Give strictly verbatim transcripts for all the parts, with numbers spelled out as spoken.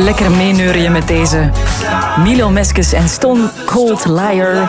lekker meeneurien met deze Milo Meskes en Stone Cold Liar.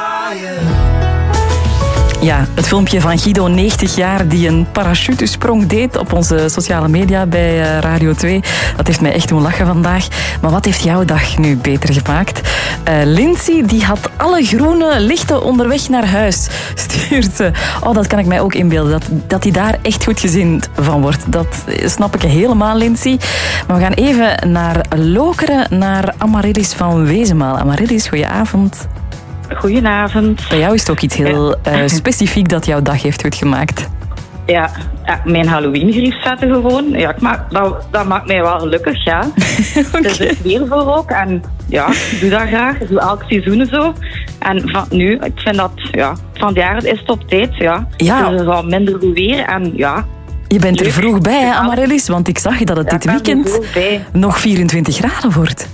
Ja, het filmpje van Guido, negentig jaar, die een parachutesprong deed op onze sociale media bij Radio twee. Dat heeft mij echt doen lachen vandaag. Maar wat heeft jouw dag nu beter gemaakt? Uh, Lindsay, die had alle groene lichten onderweg naar huis. Stuurt ze. Oh, dat kan ik mij ook inbeelden. Dat, dat hij daar echt goed gezind van wordt. Dat snap ik helemaal, Lindsay. Maar we gaan even naar Lokeren, naar Amaryllis van Wezenmaal. Amaryllis, goedenavond. Goedenavond. Bij jou is het ook iets heel uh, specifiek dat jouw dag heeft goed gemaakt. Ja, ja mijn Halloween-grief zetten gewoon. Ja, ik maak, dat, dat maakt mij wel gelukkig, ja. Okay. Het is weer voor ook. En ja, ik doe dat graag. Ik doe elk seizoen zo. En van nu, ik vind dat, ja, van het jaar is het op tijd, ja. Ja. Het is wel minder goed weer en ja... Je bent er vroeg bij, hè, Amaryllis? Want ik zag dat het ja, dit weekend nog vierentwintig graden wordt.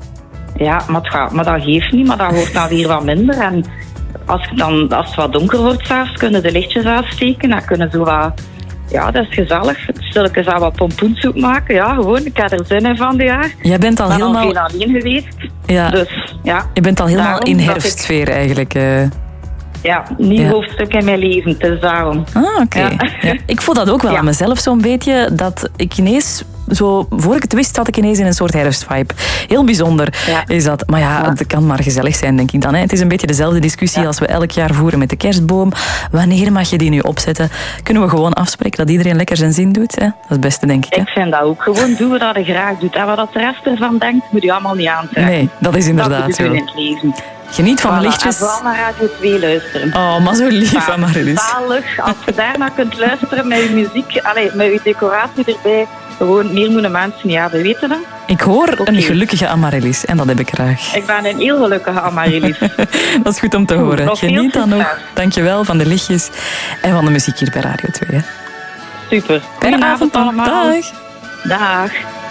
Ja, maar, het gaat, maar dat geeft niet, maar dat wordt dan weer wat minder. En als, dan, als het wat donker wordt s'avonds, kunnen de lichtjes aansteken. Dan kunnen zo wat... Ja, dat is gezellig. Stilletjes aan wat pompoensoep maken. Ja, gewoon. Ik heb er zin in van dit jaar. Jij bent al ik ben helemaal... al veel alleen geweest. Ja. Dus, ja. Je bent al helemaal daarom in herfstsfeer ik... eigenlijk. Uh... Ja, nieuw ja. hoofdstuk in mijn leven. Dus daarom. Ah, oké. Okay. Ja. Ja. Ik voel dat ook wel ja. aan mezelf zo'n beetje. Dat ik ineens... Zo, voor ik het wist, zat ik ineens in een soort herfstvibe. Heel bijzonder ja. is dat. Maar ja, ja, het kan maar gezellig zijn, denk ik dan. Hè. Het is een beetje dezelfde discussie ja. als we elk jaar voeren met de kerstboom. Wanneer mag je die nu opzetten? Kunnen we gewoon afspreken dat iedereen lekker zijn zin doet? Hè? Dat is het beste, denk ik. Hè? Ik vind dat ook. Gewoon doen we dat je graag doet. En wat de rest ervan denkt, moet je allemaal niet aantrekken. Nee, dat is inderdaad dat zo. In het leven. Geniet van voilà, de lichtjes. En vooral naar Radio twee luisteren. Oh, maar zo lief, Amaryllis. Zalig. Als je daarna kunt luisteren met je muziek, allez, met je decoratie erbij. Gewoon meer moeten mensen niet hebben, weet je dat? Ik hoor okay. een gelukkige Amaryllis en dat heb ik graag. Ik ben een heel gelukkige Amaryllis. Dat is goed om te horen. Oeh, Geniet dan nog. Dankjewel van de lichtjes en van de muziek hier bij Radio twee. Hè. Super. Goedenavond allemaal. Dag. Dag.